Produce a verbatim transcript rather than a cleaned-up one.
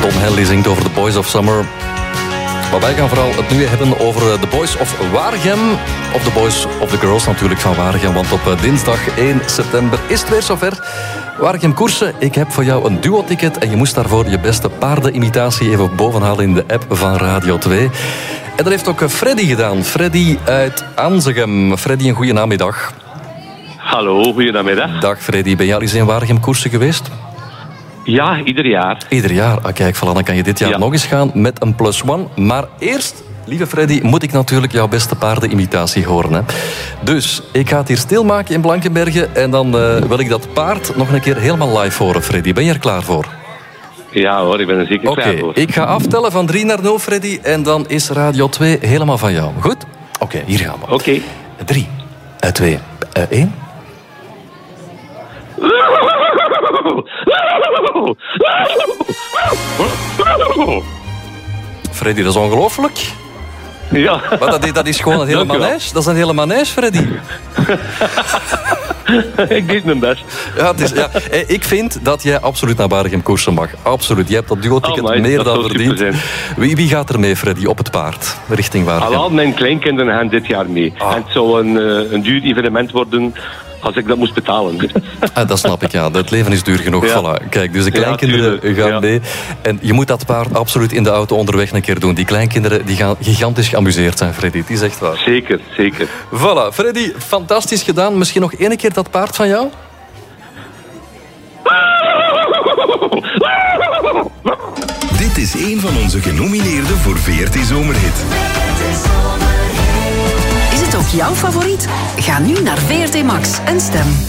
Don Henley zingt over The Boys of Summer. Maar wij gaan vooral het nu hebben over The Boys of Waregem. Of The Boys of the Girls natuurlijk van Waregem. Want op dinsdag één september is het weer zover. Waregem Koersen, ik heb voor jou een duo-ticket. En je moest daarvoor je beste paardenimitatie even bovenhalen in de app van Radio twee. En dat heeft ook Freddy gedaan. Freddy uit Aanzegem. Freddy, een goede namiddag. Hallo, goedenamiddag. Dag Freddy, ben jij al eens in Waregem Koersen geweest? Ja, ieder jaar. Ieder jaar. Ah, kijk, voilà, dan kan je dit jaar ja. nog eens gaan met een plus one. Maar eerst, lieve Freddy, moet ik natuurlijk jouw beste paardenimitatie horen. Hè. Dus, ik ga het hier stilmaken in Blankenberge. En dan uh, wil ik dat paard nog een keer helemaal live horen, Freddy. Ben je er klaar voor? Ja hoor, ik ben er zeker okay, klaar voor. Ik ga aftellen van drie naar nul, Freddy. En dan is Radio twee helemaal van jou. Goed? Oké, okay, hier gaan we. Oké. Okay. drie, twee, één. Freddy, dat is ongelooflijk. Ja. Maar dat, dat is gewoon een hele manege. Dat is een hele manege, Freddy. Ik deed mijn best. Ja, het is, ja. Ik vind dat jij absoluut naar Waregem Koersen mag. Absoluut. Je hebt dat duo-ticket oh, meer dan verdiend. Wie, wie gaat er mee, Freddy, op het paard? Richting Waregem? Al mijn kleinkinderen gaan dit jaar mee. Ah. En het zou een, een duur evenement worden als ik dat moest betalen. Ah, dat snap ik, ja. Het leven is duur genoeg. Ja. Voilà. Kijk, dus de kleinkinderen ja, gaan ja. mee. En je moet dat paard absoluut in de auto onderweg een keer doen. Die kleinkinderen die gaan gigantisch geamuseerd zijn, Freddy. Het is echt waar. Zeker, zeker. Voilà, Freddy, fantastisch gedaan. Misschien nog één keer dat paard van jou? Dit is een van onze genomineerden voor V R T Zomerhit. Is het ook jouw favoriet? Ga nu naar V R T Max en stem.